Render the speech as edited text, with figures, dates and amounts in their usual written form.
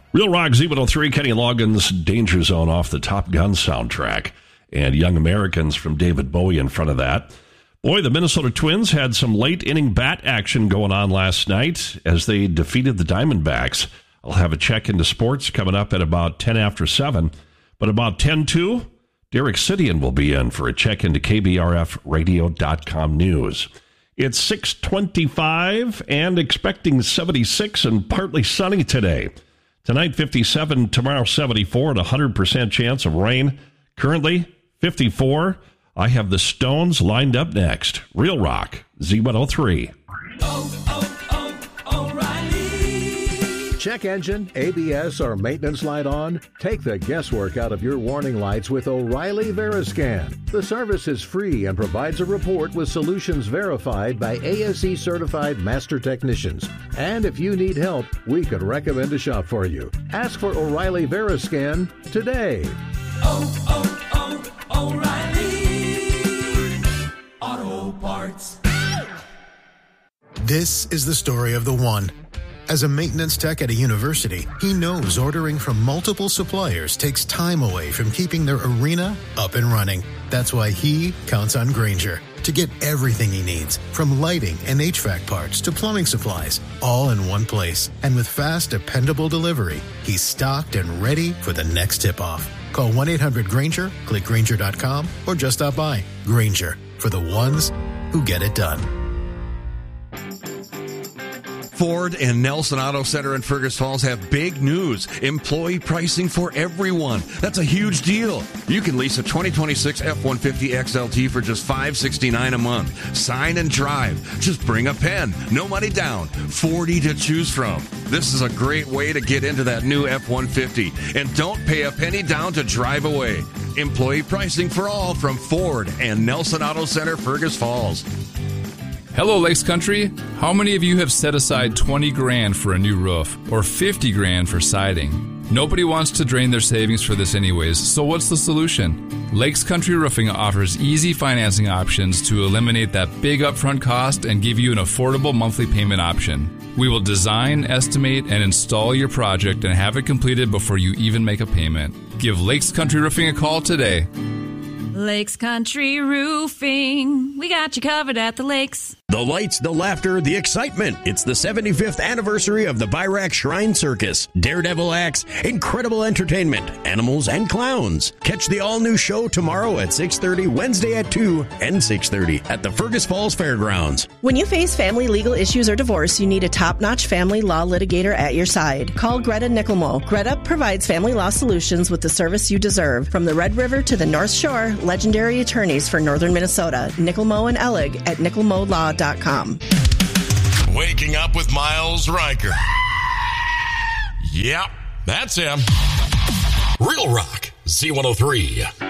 Real Rock Z103, Kenny Loggins' Danger Zone off the Top Gun soundtrack. And Young Americans from David Bowie in front of that. Boy, the Minnesota Twins had some late-inning bat action going on last night as they defeated the Diamondbacks. I'll have a check into sports coming up at about 10 after 7. But about 10-2, Derek Sidian will be in for a check into KBRFradio.com news. It's 6:25 and expecting 76 and partly sunny today. Tonight, 57, tomorrow, 74, and 100% chance of rain. Currently, 54. I have the Stones lined up next. Real Rock, Z103. O'Reilly. Check engine, ABS, or maintenance light on? Take the guesswork out of your warning lights with O'Reilly Veriscan. The service is free and provides a report with solutions verified by ASE-certified master technicians. And if you need help, we could recommend a shop for you. Ask for O'Reilly Veriscan today. O'Reilly Auto Parts. This is the story of the one. As a maintenance tech at a university, he knows ordering from multiple suppliers takes time away from keeping their arena up and running. That's why he counts on Grainger to get everything he needs, from lighting and HVAC parts to plumbing supplies, all in one place. And with fast, dependable delivery, he's stocked and ready for the next tip-off. Call 1-800-GRAINGER, click Grainger.com, or just stop by. Grainger, for the ones who get it done. Ford and Nelson Auto Center in Fergus Falls have big news. Employee pricing for everyone. That's a huge deal. You can lease a 2026 F-150 XLT for just $569 a month. Sign and drive. Just bring a pen. No money down. 40 to choose from. This is a great way to get into that new F-150. And don't pay a penny down to drive away. Employee pricing for all from Ford and Nelson Auto Center, Fergus Falls. Hello, Lakes Country. How many of you have set aside $20,000 for a new roof or $50,000 for siding? Nobody wants to drain their savings for this anyways, so what's the solution? Lakes Country Roofing offers easy financing options to eliminate that big upfront cost and give you an affordable monthly payment option. We will design, estimate, and install your project and have it completed before you even make a payment. Give Lakes Country Roofing a call today. Lakes Country Roofing. We got you covered at the lakes. The lights, the laughter, the excitement. It's the 75th anniversary of the Byrack Shrine Circus. Daredevil acts, incredible entertainment, animals, and clowns. Catch the all-new show tomorrow at 6:30, Wednesday at 2, and 6:30 at the Fergus Falls Fairgrounds. When you face family legal issues or divorce, you need a top-notch family law litigator at your side. Call Greta Nickelmo. Greta provides family law solutions with the service you deserve. From the Red River to the North Shore, legendary attorneys for Northern Minnesota. Nickelmo and Ellig at nickelmolaw.com. Waking up with Miles Riker. Yep, that's him. Real Rock Z103.